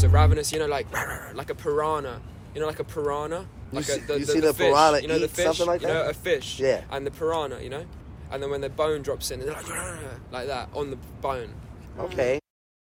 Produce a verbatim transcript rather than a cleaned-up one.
ravenous, you know, like like a piranha, you know, like a piranha. Like you a, see, the, you the, see the, the fish, piranha you know, eat the fish, something like that? You know, a fish. Yeah. And the piranha, you know, and then when the bone drops in, they're like like that on the bone. Okay.